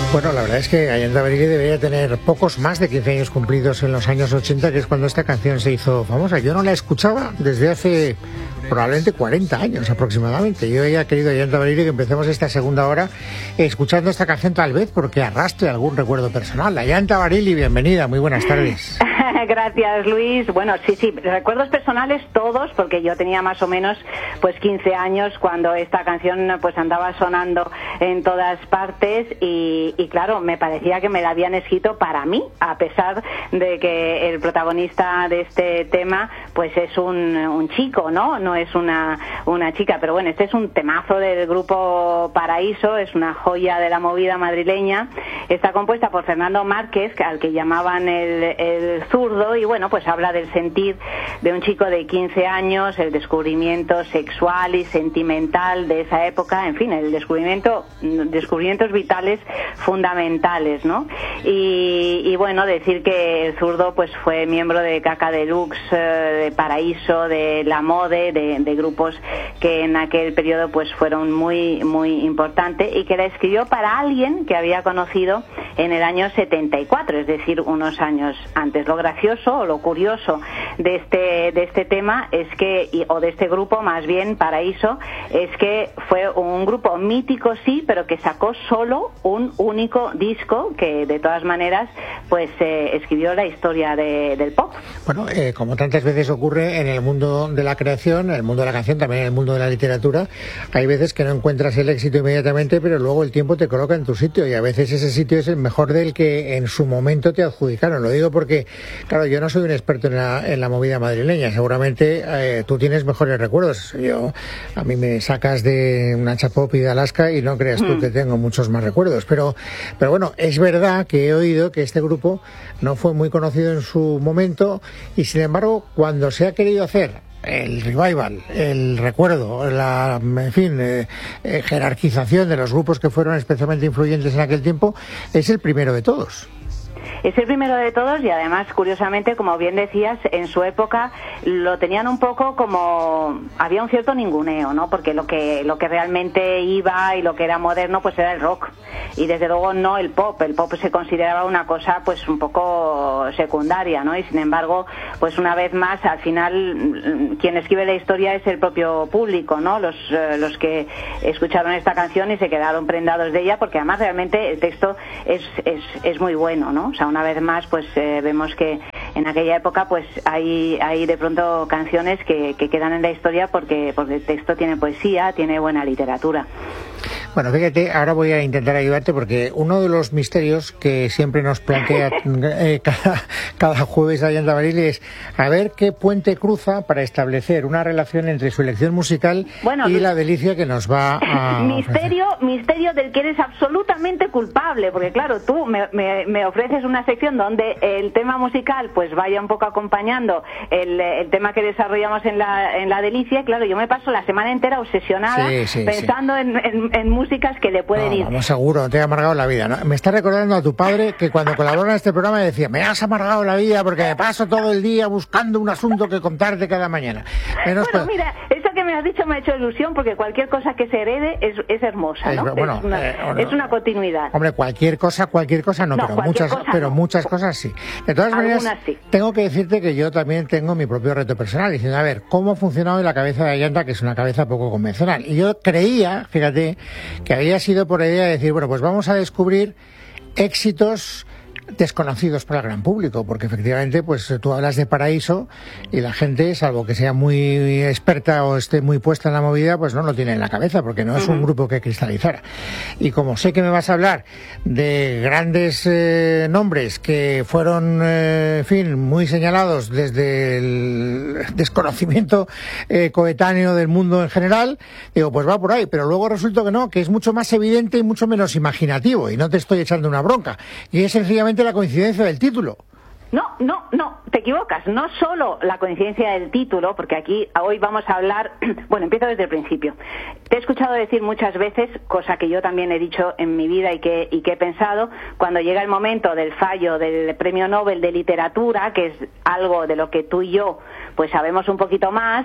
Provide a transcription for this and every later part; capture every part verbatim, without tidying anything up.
Bueno, la verdad es que Ayanta Barilli debería tener pocos más de quince años cumplidos en los años ochenta, que es cuando esta canción se hizo famosa. Yo no la escuchaba desde hace probablemente cuarenta años aproximadamente. Yo había querido, Ayanta Barilli, que empecemos esta segunda hora escuchando esta canción, tal vez porque arrastre algún recuerdo personal. Ayanta Barilli, bienvenida, muy buenas tardes. Gracias, Luis. Bueno, sí, sí, recuerdos personales todos, porque yo tenía más o menos pues quince años cuando esta canción pues andaba sonando en todas partes y, y claro, me parecía que me la habían escrito para mí, a pesar de que el protagonista de este tema pues es un, un chico, ¿no? No es una, una chica, pero bueno, este es un temazo del grupo Paraíso, es una joya de la movida madrileña. Está compuesta por Fernando Márquez, al que llamaban el, el zurdo, y bueno, pues habla del sentir de un chico de quince años, el descubrimiento sexual y sentimental de esa época, en fin, el descubrimiento, descubrimientos vitales fundamentales, ¿no? Y, y bueno, decir que el zurdo pues fue miembro de Caca Deluxe, de Paraíso, de La Mode, de, de grupos que en aquel periodo pues fueron muy, muy importantes, y que la escribió para alguien que había conocido en el año setenta y cuatro, es decir, unos años antes. Lo gracioso o lo curioso de este de este tema es que, o de este grupo más bien, Paraíso, es que fue un grupo mítico, sí, pero que sacó solo un único disco que de todas maneras pues eh, escribió la historia de, del pop. Bueno, eh, como tantas veces ocurre en el mundo de la creación, en el mundo de la canción, también en el mundo de la literatura, hay veces que no encuentras el éxito inmediatamente, pero luego el tiempo te coloca en tu sitio, y a veces ese sitio es el mejor del que en su momento te adjudicaron. Lo digo porque, claro, yo no soy un experto en la, en la movida madrileña, seguramente eh, tú tienes mejores recuerdos. Yo, a mí me sacas de una Chapop y de Alaska y no creas tú mm. que tengo muchos más recuerdos, pero, pero bueno, es verdad que he oído que este grupo no fue muy conocido en su momento, y sin embargo, cuando se ha querido hacer el revival, el recuerdo, la, en fin, eh, eh, jerarquización de los grupos que fueron especialmente influyentes en aquel tiempo, es el primero de todos. Es el primero de todos, y además, curiosamente, como bien decías, en su época lo tenían un poco como... había un cierto ninguneo, ¿no? Porque lo que lo que realmente iba y lo que era moderno pues era el rock, y desde luego no el pop. El pop se consideraba una cosa pues un poco secundaria, ¿no? Y sin embargo, pues una vez más, al final quien escribe la historia es el propio público, ¿no? Los, eh, los que escucharon esta canción y se quedaron prendados de ella, porque además realmente el texto es, es, es muy bueno, ¿no? O sea, una vez más pues eh, vemos que en aquella época pues hay hay de pronto canciones que, que quedan en la historia porque, porque el texto tiene poesía, tiene buena literatura. Bueno, fíjate, ahora voy a intentar ayudarte, porque uno de los misterios que siempre nos plantea eh, cada, cada jueves Ayanta Barilli es a ver qué puente cruza para establecer una relación entre su elección musical bueno, y la delicia que nos va a misterio ofrecer. Misterio del que eres absolutamente culpable, porque claro, tú me, me, me ofreces una sección donde el tema musical pues vaya un poco acompañando el, el tema que desarrollamos en la, en la delicia, y claro, yo me paso la semana entera obsesionada sí, sí, pensando sí. en, en, en músicas que le pueden no, ir. Vamos, seguro, te ha amargado la vida, ¿no? Me está recordando a tu padre que cuando colaboró en este programa decía, me has amargado la vida porque me paso todo el día buscando un asunto que contarte cada mañana. Menos bueno, pues... mira, eso que me has dicho me ha hecho ilusión, porque cualquier cosa que se herede es, es hermosa, ¿no? Es, bueno, es, una, eh, no, es una continuidad. Hombre, cualquier cosa, cualquier cosa no, no pero muchas cosa pero no. muchas cosas sí. De todas Algunas maneras, sí. Tengo que decirte que yo también tengo mi propio reto personal, diciendo, a ver, ¿cómo ha funcionado en la cabeza de Ayanta, que es una cabeza poco convencional? Y yo creía, fíjate, que había sido por la idea de decir, bueno, pues vamos a descubrir éxitos desconocidos para el gran público, porque efectivamente pues tú hablas de Paraíso y la gente, salvo que sea muy experta o esté muy puesta en la movida, pues no lo tiene en la cabeza, porque no es un grupo que cristalizara. Y como sé que me vas a hablar de grandes eh, nombres que fueron eh, en fin, muy señalados desde el desconocimiento eh, coetáneo del mundo en general, digo, pues va por ahí, pero luego resulta que no, que es mucho más evidente y mucho menos imaginativo, y no te estoy echando una bronca, y es sencillamente la coincidencia del título. No, no, no, te equivocas. No solo la coincidencia del título, porque aquí hoy vamos a hablar... Bueno, empiezo desde el principio. Te he escuchado decir muchas veces, cosa que yo también he dicho en mi vida y que, y que he pensado, cuando llega el momento del fallo del Premio Nobel de Literatura, que es algo de lo que tú y yo pues sabemos un poquito más,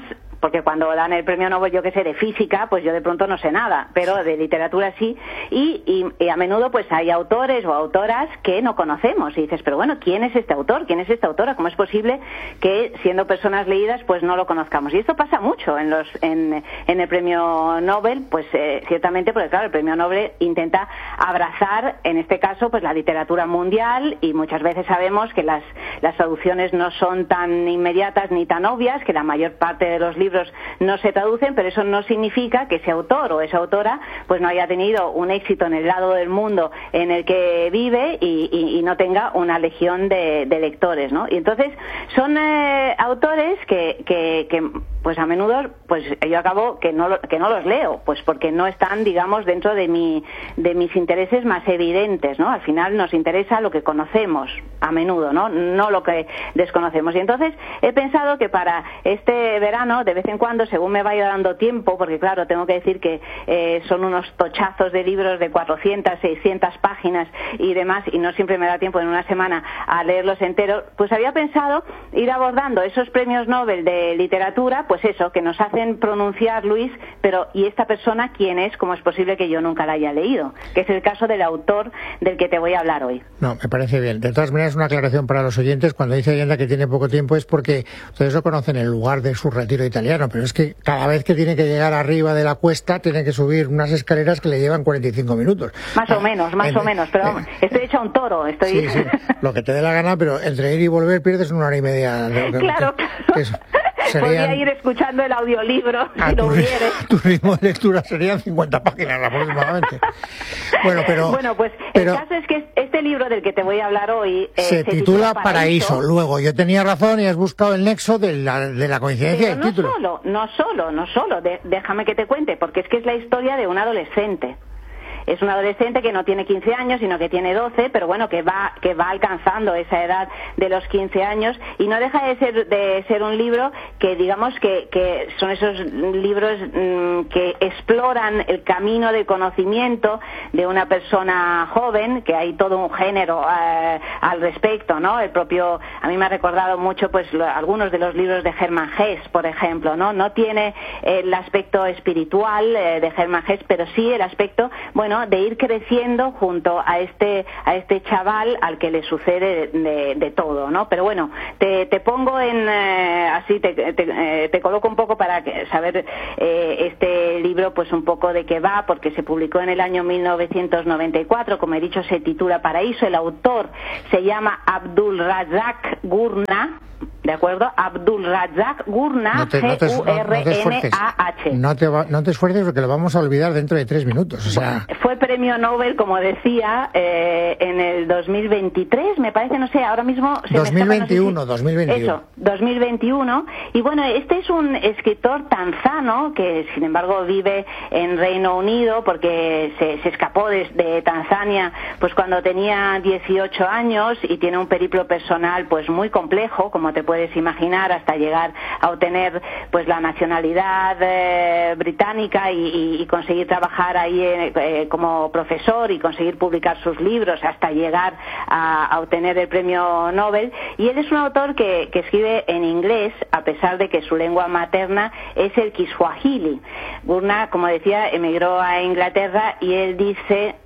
porque cuando dan el premio Nobel, yo que sé, de física, pues yo de pronto no sé nada, pero de literatura sí, y, y, y a menudo pues hay autores o autoras que no conocemos, y dices, pero bueno, ¿quién es este autor? ¿Quién es esta autora? ¿Cómo es posible que, siendo personas leídas, pues no lo conozcamos? Y esto pasa mucho en los en, en el premio Nobel, pues eh, ciertamente, porque claro, el premio Nobel intenta abrazar, en este caso, pues la literatura mundial, y muchas veces sabemos que las, las traducciones no son tan inmediatas ni tan obvias, que la mayor parte de los libros no se traducen, pero eso no significa que ese autor o esa autora pues no haya tenido un éxito en el lado del mundo en el que vive y, y, y no tenga una legión de, de lectores, ¿no? Y entonces son eh, autores que, que, que pues a menudo pues yo acabo que no que no los leo, pues porque no están, digamos, dentro de mi de mis intereses más evidentes, ¿no? Al final nos interesa lo que conocemos a menudo, ¿no? No lo que desconocemos. Y entonces he pensado que para este verano, de vez en cuando, según me vaya dando tiempo, porque claro, tengo que decir que eh, son unos tochazos de libros de cuatrocientas, seiscientas páginas y demás, y no siempre me da tiempo en una semana a leerlos enteros, pues había pensado ir abordando esos premios Nobel de literatura, pues eso, que nos hacen pronunciar, Luis, pero ¿y esta persona quién es? ¿Cómo es posible que yo nunca la haya leído? Que es el caso del autor del que te voy a hablar hoy. No, me parece bien. De todas maneras, una aclaración para los oyentes, cuando dice Allenda que tiene poco tiempo es porque ustedes lo conocen el lugar de su retiro italiano, pero es que cada vez que tiene que llegar arriba de la cuesta tiene que subir unas escaleras que le llevan cuarenta y cinco minutos. Más o menos, más en, o menos, pero en, estoy hecha un toro. Estoy... Sí, sí, lo que te dé la gana, pero entre ir y volver pierdes una hora y media. De, de, claro, que, que es, serían, podría ir escuchando el audiolibro si lo hubiere. Tu ritmo de lectura serían cincuenta páginas aproximadamente. Bueno, pero... Bueno, pues pero, el caso es que este libro del que te voy a hablar hoy... Eh, se, se titula Paraíso. Paraíso. Luego, yo tenía razón y has buscado el nexo de la, de la coincidencia pero del no título. Solo, no solo, no solo, de, déjame que te cuente, porque es que es la historia de un adolescente. Es un adolescente que no tiene quince años, sino que tiene doce, pero bueno, que va que va alcanzando esa edad de los quince años, y no deja de ser de ser un libro que, digamos, que, que son esos libros mmm, que exploran el camino de conocimiento de una persona joven, que hay todo un género eh, al respecto, ¿no? El propio, a mí me ha recordado mucho, pues, lo, algunos de los libros de Hermann Hesse, por ejemplo, ¿no? No tiene el aspecto espiritual eh, de Hermann Hesse, pero sí el aspecto, bueno, de ir creciendo junto a este a este chaval al que le sucede de, de, de todo, ¿no? Pero bueno, te, te pongo en eh, así te, te, eh, te coloco un poco para que, saber eh, este libro, pues un poco de qué va, porque se publicó en el año mil novecientos noventa y cuatro, como he dicho, se titula Paraíso. El autor se llama Abdul Razak Gurnah, ¿de acuerdo? Abdul Razak Gurnah, G U R N A H. No te, no te esfuerces porque lo vamos a olvidar dentro de tres minutos. O sea... Fue premio Nobel, como decía, eh, en el dos mil veintitrés, me parece, no sé, ahora mismo... Se dos mil veintiuno, me escapa, no sé si... dos mil veintiuno. Eso, dos mil veintiuno. Y bueno, este es un escritor tanzano que, sin embargo, vive en Reino Unido porque se, se escapó de, de Tanzania pues cuando tenía dieciocho años, y tiene un periplo personal pues muy complejo, como te puedes imaginar, hasta llegar a obtener pues la nacionalidad eh, británica y, y, y conseguir trabajar ahí eh, como profesor y conseguir publicar sus libros, hasta llegar a, a obtener el premio Nobel. Y él es un autor que, que escribe en inglés, a pesar de que su lengua materna es el Kiswahili. Gurnah, como decía, emigró a Inglaterra, y él dice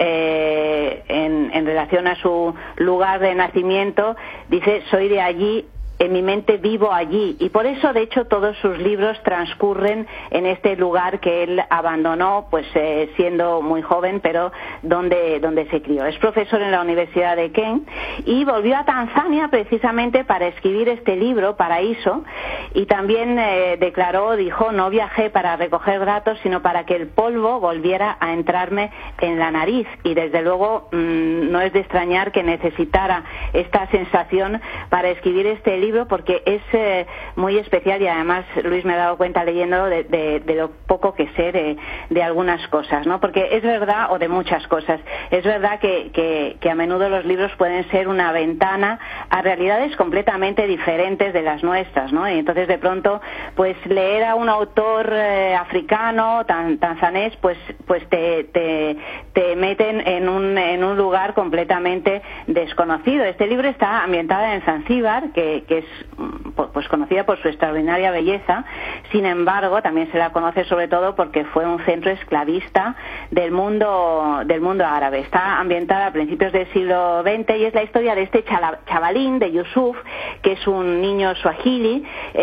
eh, en, en relación a su lugar de nacimiento, dice: soy de allí, en mi mente vivo allí, y por eso, de hecho, todos sus libros transcurren en este lugar que él abandonó, pues eh, siendo muy joven, pero donde donde se crió. Es profesor en la Universidad de Kent y volvió a Tanzania precisamente para escribir este libro, Paraíso, y también eh, declaró, dijo: no viajé para recoger datos, sino para que el polvo volviera a entrarme en la nariz. Y desde luego mmm, no es de extrañar que necesitara esta sensación para escribir este libro, porque es eh, muy especial, y además, Luis, me he dado cuenta leyéndolo de, de, de lo poco que sé de, de algunas cosas, ¿no? Porque es verdad, o de muchas cosas, es verdad que, que, que a menudo los libros pueden ser una ventana a realidades completamente diferentes de las nuestras, ¿no? Y entonces, de pronto, pues leer a un autor eh, africano, tan, tanzanés, pues pues te, te, te meten en un, en un lugar completamente desconocido. Este libro está ambientado en Zanzíbar, que, que que es pues conocida por su extraordinaria belleza. Sin embargo, también se la conoce sobre todo porque fue un centro esclavista del mundo del mundo árabe. Está ambientada a principios del siglo veinte y es la historia de este chavalín, de Yusuf, que es un niño suajili,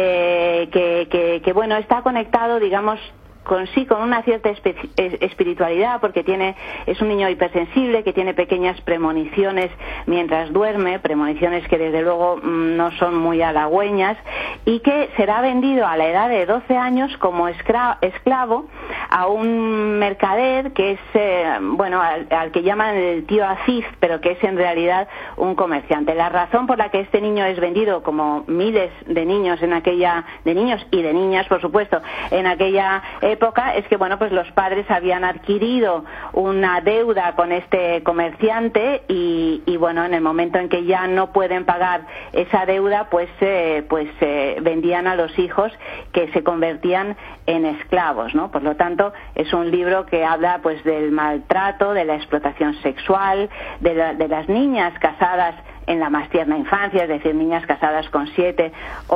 eh, que, que, que bueno, está conectado, digamos, con sí, con una cierta espiritualidad, porque tiene, es un niño hipersensible que tiene pequeñas premoniciones mientras duerme, premoniciones que desde luego no son muy halagüeñas, y que será vendido a la edad de doce años como esclavo a un mercader que es, eh, bueno, al, al que llaman el tío Afif, pero que es en realidad un comerciante. La razón por la que este niño es vendido, como miles de niños en aquella, de niños y de niñas, por supuesto, en aquella época, es que, bueno, pues los padres habían adquirido una deuda con este comerciante y, y bueno, en el momento en que ya no pueden pagar esa deuda, pues, eh, pues eh, vendían a los hijos, que se convertían en esclavos, ¿no? Por lo tanto, es un libro que habla, pues, del maltrato, de la explotación sexual, de, la, de las niñas casadas en la más tierna infancia, es decir, niñas casadas con siete,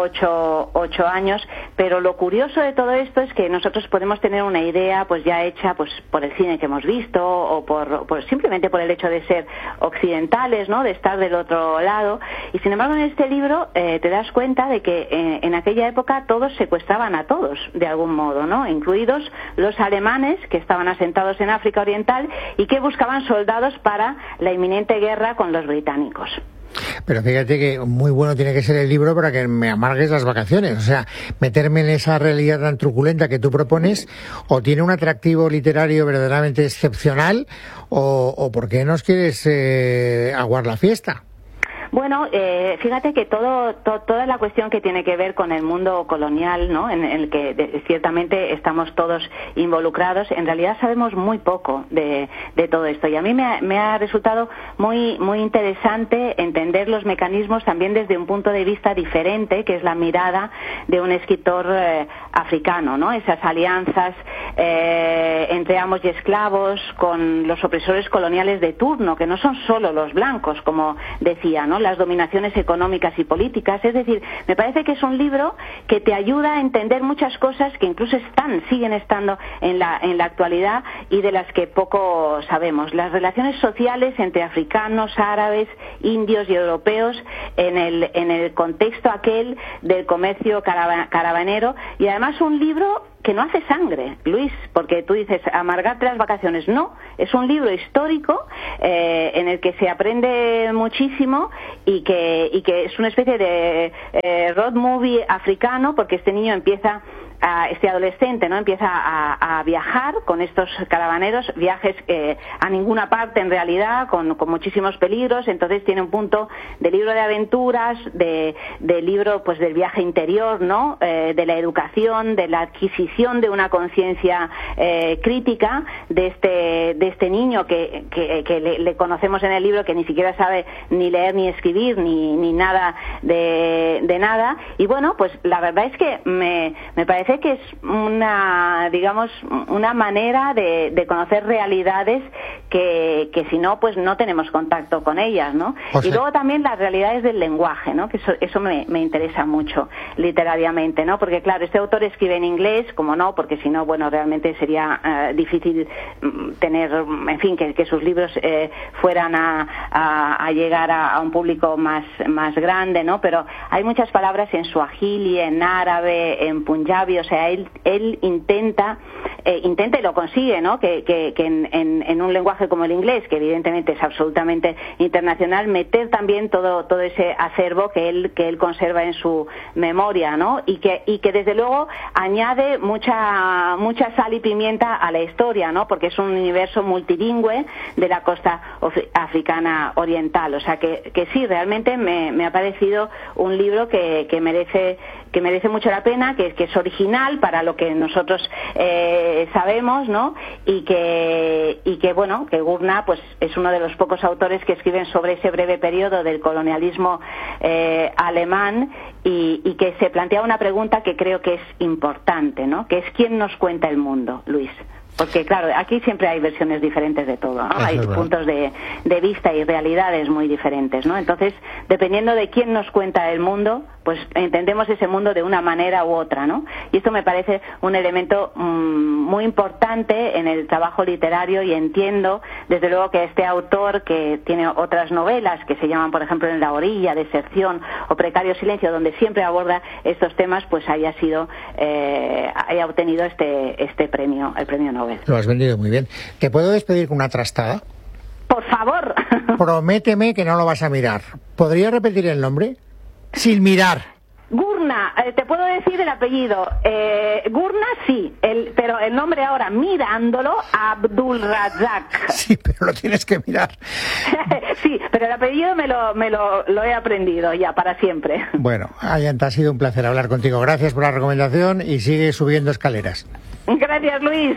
ocho, ocho años, pero lo curioso de todo esto es que nosotros podemos tener una idea pues ya hecha pues por el cine que hemos visto o por, por simplemente por el hecho de ser occidentales, ¿no?, de estar del otro lado, y sin embargo en este libro eh, te das cuenta de que eh, en aquella época todos secuestraban a todos de algún modo, ¿no?, incluidos los alemanes que estaban asentados en África Oriental y que buscaban soldados para la inminente guerra con los británicos. Pero fíjate que muy bueno tiene que ser el libro para que me amargues las vacaciones. O sea, meterme en esa realidad tan truculenta que tú propones, o tiene un atractivo literario verdaderamente excepcional, o, o ¿por qué nos quieres eh, aguar la fiesta? Bueno, eh, fíjate que todo, to, toda la cuestión que tiene que ver con el mundo colonial, ¿no?, en, en el que de, ciertamente estamos todos involucrados, en realidad sabemos muy poco de, de todo esto. Y a mí me ha, me ha resultado muy, muy interesante entender los mecanismos también desde un punto de vista diferente, que es la mirada de un escritor eh, africano, ¿no? Esas alianzas eh, entre amos y esclavos con los opresores coloniales de turno, que no son solo los blancos, como decía, ¿no?, las dominaciones económicas y políticas. Es decir, me parece que es un libro que te ayuda a entender muchas cosas que incluso están, siguen estando en la, en la actualidad y de las que poco sabemos. Las relaciones sociales entre africanos, árabes, indios y europeos en el, en el contexto aquel del comercio carava, caravanero, y además un libro que no hace sangre, Luis, porque tú dices amargarte las vacaciones. No, es un libro histórico eh, en el que se aprende muchísimo y que, y que es una especie de eh, road movie africano, porque este niño empieza a, este adolescente, ¿no?, empieza a, a viajar con estos caravaneros, viajes eh, a ninguna parte en realidad, con, con muchísimos peligros. Entonces tiene un punto de libro de aventuras, de, de libro pues del viaje interior, ¿no?, eh, de la educación, de la adquisición de una conciencia eh, crítica de este de este niño que, que, que le, le conocemos en el libro, que ni siquiera sabe ni leer ni escribir ni, ni nada de, de nada. Y bueno, pues la verdad es que me, me parece que es una, digamos, una manera de, de conocer realidades que, que si no, pues no tenemos contacto con ellas, ¿no? O sea, y luego también las realidades del lenguaje, ¿no?, que eso, eso me, me interesa mucho literariamente, ¿no?, porque claro, este autor escribe en inglés, como no, porque si no, bueno, realmente sería uh, difícil tener, en fin, que, que sus libros eh, fueran a, a, a llegar a, a un público más, más grande, ¿no? Pero hay muchas palabras en suajili, en árabe, en punjabi. O sea, él, él intenta, eh, intenta y lo consigue, ¿no?, que, que, que en, en, en un lenguaje como el inglés, que evidentemente es absolutamente internacional, meter también todo, todo ese acervo que él, que él conserva en su memoria, ¿no?, y que, y que desde luego añade mucha, mucha sal y pimienta a la historia, ¿no?, porque es un universo multilingüe de la costa africana oriental. O sea, que, que sí, realmente me, me ha parecido un libro que, que merece, que merece mucho la pena, que, que es original para lo que nosotros eh, sabemos, ¿no?, y que, y que bueno, que Gurnah pues es uno de los pocos autores que escriben sobre ese breve periodo del colonialismo eh, alemán, y, y que se plantea una pregunta que creo que es importante, ¿no?, que es ¿quién nos cuenta el mundo, Luis? Porque claro, aquí siempre hay versiones diferentes de todo, ¿no? Hay puntos de, de vista y realidades muy diferentes, ¿no? Entonces, dependiendo de quién nos cuenta el mundo, pues entendemos ese mundo de una manera u otra, ¿no? Y esto me parece un elemento mmm, muy importante en el trabajo literario, y entiendo, desde luego, que este autor, que tiene otras novelas que se llaman, por ejemplo, En la orilla, Deserción o Precario silencio, donde siempre aborda estos temas, pues haya sido, eh, haya obtenido este, este premio, el premio Nobel. Lo has vendido muy bien. ¿Te puedo despedir con una trastada? Por favor. Prométeme que no lo vas a mirar. ¿Podría repetir el nombre? Sin mirar. Gurna, eh, te puedo decir el apellido. Eh, Gurna sí, el, pero el nombre ahora, mirándolo, Abdulrazak. Sí, pero lo tienes que mirar. Sí, pero el apellido me lo, me lo, lo he aprendido ya para siempre. Bueno, Ayanta, ha sido un placer hablar contigo. Gracias por la recomendación y sigue subiendo escaleras. Gracias, Luis.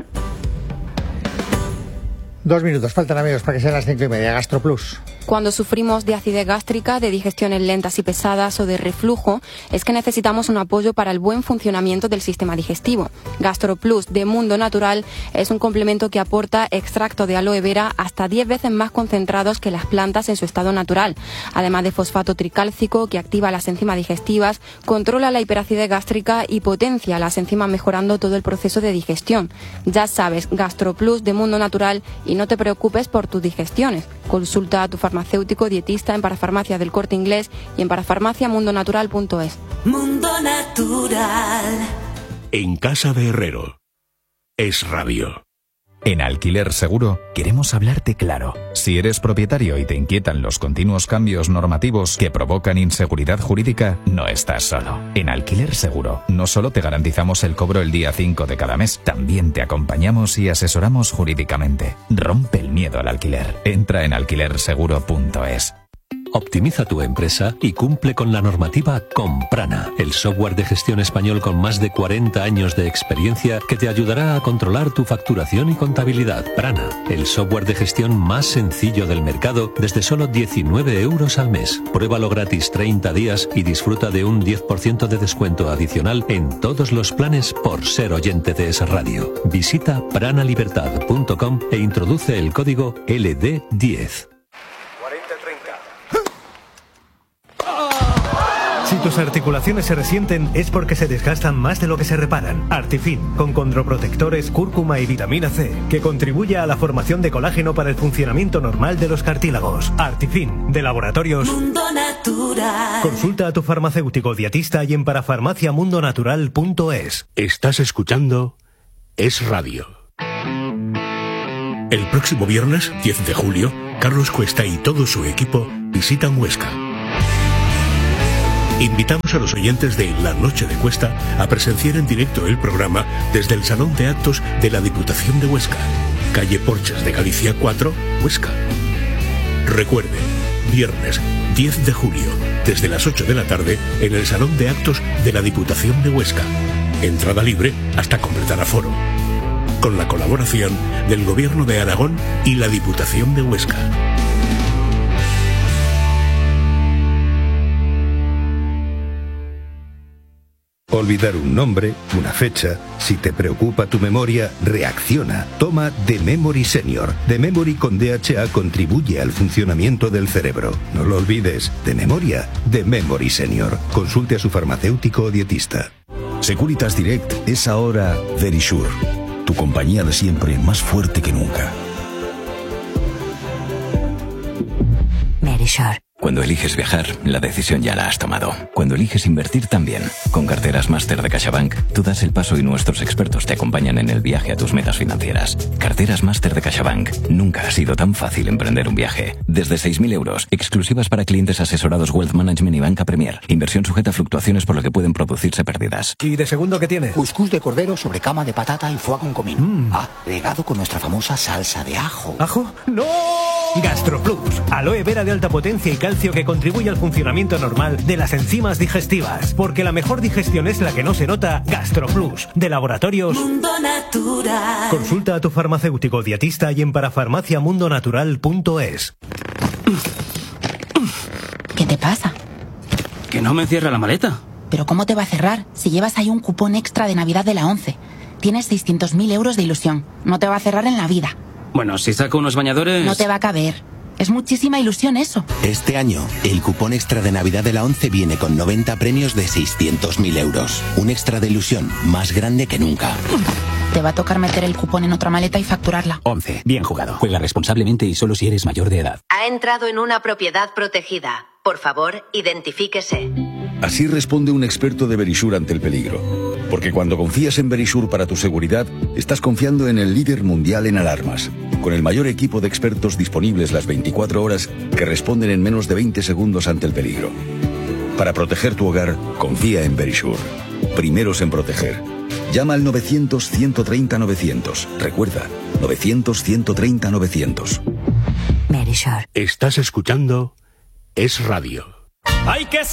Dos minutos, faltan, amigos, para que sean las cinco y media. GastroPlus. Cuando sufrimos de acidez gástrica, de digestiones lentas y pesadas o de reflujo, es que necesitamos un apoyo para el buen funcionamiento del sistema digestivo. GastroPlus de Mundo Natural es un complemento que aporta extracto de aloe vera hasta diez veces más concentrados que las plantas en su estado natural. Además de fosfato tricálcico, que activa las enzimas digestivas, controla la hiperacidez gástrica y potencia las enzimas, mejorando todo el proceso de digestión. Ya sabes, GastroPlus de Mundo Natural, y no te preocupes por tus digestiones. Consulta a tu farmacéutico dietista en Parafarmacia del Corte Inglés y en parafarmacia mundo natural punto es. Mundo Natural. En casa de Herrero. Es radio. En Alquiler Seguro queremos hablarte claro. Si eres propietario y te inquietan los continuos cambios normativos que provocan inseguridad jurídica, no estás solo. En Alquiler Seguro no solo te garantizamos el cobro el día cinco de cada mes, también te acompañamos y asesoramos jurídicamente. Rompe el miedo al alquiler. Entra en alquiler seguro punto es. Optimiza tu empresa y cumple con la normativa con Prana, el software de gestión español con más de cuarenta años de experiencia que te ayudará a controlar tu facturación y contabilidad. Prana, el software de gestión más sencillo del mercado desde solo diecinueve euros al mes. Pruébalo gratis treinta días y disfruta de un diez por ciento de descuento adicional en todos los planes por ser oyente de Es Radio. Visita pranalibertad punto com e introduce el código L D diez. Si tus articulaciones se resienten es porque se desgastan más de lo que se reparan. Artifin, con condroprotectores, cúrcuma y vitamina C, que contribuye a la formación de colágeno para el funcionamiento normal de los cartílagos. Artifin, de Laboratorios Mundo Natural. Consulta a tu farmacéutico dietista y en parafarmacia mundo natural punto es. Estás escuchando Es Radio. El próximo viernes, diez de julio, Carlos Cuesta y todo su equipo visitan Huesca. Invitamos a los oyentes de La Noche de Cuesta a presenciar en directo el programa desde el Salón de Actos de la Diputación de Huesca, calle Porches de Galicia cuatro, Huesca. Recuerde, viernes diez de julio, desde las ocho de la tarde, en el Salón de Actos de la Diputación de Huesca. Entrada libre hasta completar aforo. Con la colaboración del Gobierno de Aragón y la Diputación de Huesca. Olvidar un nombre, una fecha. Si te preocupa tu memoria, reacciona. Toma The Memory Senior. The Memory con D H A contribuye al funcionamiento del cerebro. No lo olvides. De memoria, The Memory Senior. Consulte a su farmacéutico o dietista. Securitas Direct es ahora Verisure. Tu compañía de siempre, más fuerte que nunca. Verisure. Cuando eliges viajar, la decisión ya la has tomado. Cuando eliges invertir, también. Con carteras Máster de CaixaBank, tú das el paso y nuestros expertos te acompañan en el viaje a tus metas financieras. Carteras Máster de CaixaBank. Nunca ha sido tan fácil emprender un viaje. Desde seis mil euros, exclusivas para clientes asesorados Wealth Management y Banca Premier. Inversión sujeta a fluctuaciones por lo que pueden producirse pérdidas. ¿Y de segundo qué tiene? Cuscús de cordero sobre cama de patata y foie con comino. Mm. Ah, regado con nuestra famosa salsa de ajo. ¿Ajo? ¡No! GastroPlus, aloe vera de alta potencia y calcio que contribuye al funcionamiento normal de las enzimas digestivas. Porque la mejor digestión es la que no se nota. GastroPlus, de Laboratorios Mundo Natural. Consulta a tu farmacéutico dietista y en parafarmacia mundo natural punto es. ¿Qué te pasa? Que no me cierra la maleta. ¿Pero cómo te va a cerrar si llevas ahí un cupón extra de Navidad de la ONCE? Tienes seiscientos mil euros de ilusión. No te va a cerrar en la vida. Bueno, si saco unos bañadores... No te va a caber. Es muchísima ilusión eso. Este año, el cupón extra de Navidad de la ONCE viene con noventa premios de seiscientos mil euros. Un extra de ilusión más grande que nunca. Te va a tocar meter el cupón en otra maleta y facturarla. once. Bien jugado. Juega responsablemente y solo si eres mayor de edad. Ha entrado en una propiedad protegida. Por favor, identifíquese. Así responde un experto de Verisure ante el peligro. Porque cuando confías en Verisure para tu seguridad, estás confiando en el líder mundial en alarmas, con el mayor equipo de expertos disponibles las veinticuatro horas que responden en menos de veinte segundos ante el peligro. Para proteger tu hogar, confía en Verisure. Primeros en proteger. Llama al novecientos, ciento treinta, novecientos. Recuerda, novecientos, ciento treinta, novecientos. Verisure. Estás escuchando Es Radio. Hay que